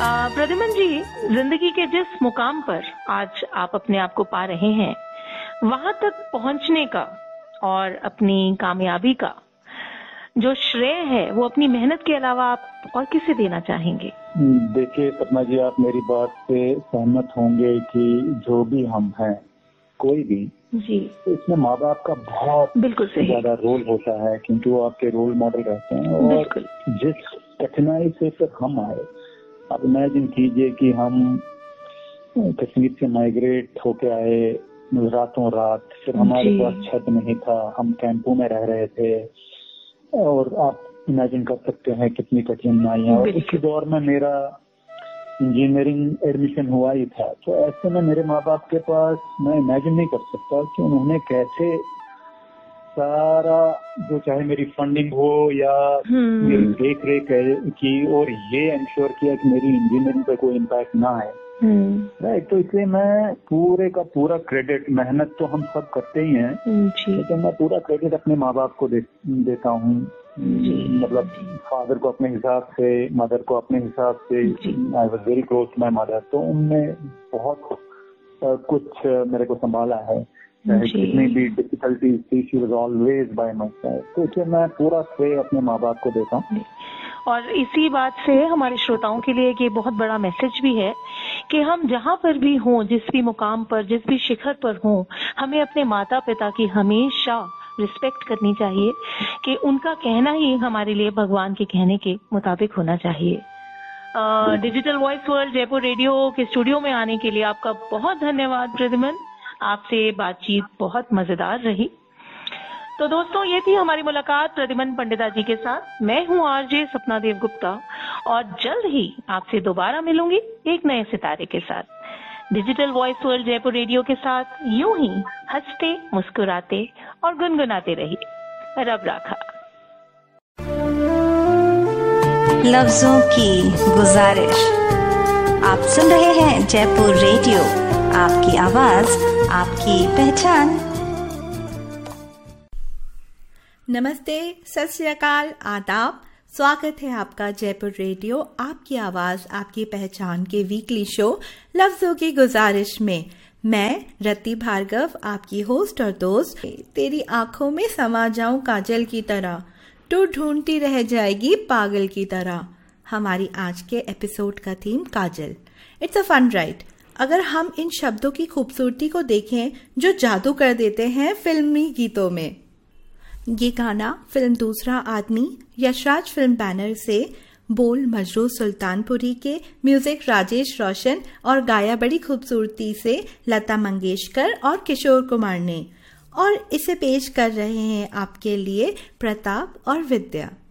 प्रद्युमन जी, जिंदगी के जिस मुकाम पर आज आप अपने आप को पा रहे हैं, वहां तक पहुंचने का और अपनी कामयाबी का जो श्रेय है वो अपनी मेहनत के अलावा आप और किसे देना चाहेंगे? देखिए सपना जी, आप मेरी बात से सहमत होंगे कि जो भी हम हैं, कोई भी जी, इसमें माँ बाप का बहुत बिल्कुल सही ज्यादा रोल होता है, क्योंकि वो आपके रोल मॉडल रहते हैं। और जिस कठिनाई से फिर हम आए, आप इमेजिन कीजिए कि हम कश्मीर से माइग्रेट होके आए रातों रात, फिर हमारे पास छत नहीं था, हम कैंपों में रह रहे थे, और आप इमेजिन कर सकते हैं कितनी कठिनाइयां। और उसी दौर में मेरा इंजीनियरिंग एडमिशन हुआ ही था, तो ऐसे में मेरे माँ बाप के पास, मैं इमेजिन नहीं कर सकता कि उन्होंने कैसे सारा, जो चाहे मेरी फंडिंग हो या मेरी देख रेख की, और ये इंश्योर किया कि मेरी इंजीनियरिंग पे कोई इम्पैक्ट ना आए। राइट, तो इसलिए मैं पूरे का पूरा क्रेडिट, मेहनत तो हम सब करते ही हैं, लेकिन मैं पूरा क्रेडिट अपने माँ बाप को देता हूँ। मतलब फादर को अपने हिसाब से, मदर को अपने हिसाब से। I was very close to my mother, तो उनने बहुत कुछ मेरे को संभाला है, चाहे कितनी भी डिफिकल्टीज थी, she was always bye my side. तो इसलिए मैं पूरा श्रेय अपने माँ बाप को देता हूँ। और इसी बात से हमारे श्रोताओं के लिए ये बहुत बड़ा मैसेज भी है कि हम जहाँ पर भी हों, जिस भी मुकाम पर, जिस भी शिखर पर हों, हमें अपने माता पिता की हमेशा रिस्पेक्ट करनी चाहिए कि उनका कहना ही हमारे लिए भगवान के कहने के मुताबिक होना चाहिए। Digital voice world Jaipur radio के स्टूडियो में आने के लिए आपका बहुत धन्यवाद प्रद्युमन। आपसे बातचीत बहुत मजेदार रही। तो दोस्तों, ये थी हमारी मुलाकात प्रद्युमन पंडिता जी के साथ। मैं हूँ आरजे सपना देव गुप्ता, और जल्द ही आपसे दोबारा मिलूंगी एक नए सितारे के साथ। Digital voice world Jaipur radio के साथ यूं ही हंसते, मुस्कुराते और गुनगुनाते रहिए। रब राखा। लफ्जों की गुजारिश। आप सुन रहे हैं जयपुर रेडियो, आपकी आवाज, आपकी पहचान। नमस्ते, सत श्री अकाल, आदाब। स्वागत है आपका जयपुर रेडियो, आपकी आवाज, आपकी पहचान के वीकली शो लफ्जों की गुजारिश में। मैं रति भार्गव, आपकी होस्ट और दोस्त। तेरी आंखों में समा जाऊं काजल की तरह, तू ढूंढती रह जाएगी पागल की तरह। हमारी आज के एपिसोड का theme Kajal. It's a fun ride. अगर हम इन शब्दों की खूबसूरती को देखें जो जादू कर देते हैं फिल्मी गीतों में। ये गाना फिल्म दूसरा आदमी यशराज फिल्म बैनर से, बोल मजरू सुल्तानपुरी के, म्यूजिक राजेश रोशन, और गाया बड़ी खूबसूरती से लता मंगेशकर और किशोर कुमार ने। और इसे पेश कर रहे हैं आपके लिए प्रताप और विद्या।